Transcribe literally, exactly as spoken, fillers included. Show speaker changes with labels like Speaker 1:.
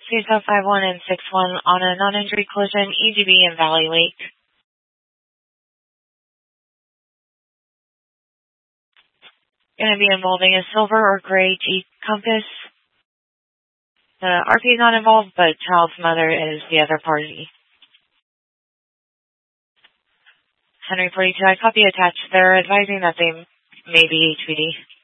Speaker 1: CISO five one and six one on a non-injury collision, E G B in Valley Lake. Going to be involving a silver or gray Jeep Compass. The R P is not involved, but child's mother is the other party. Henry forty-two, I copy attached. They're advising that they may be H P D.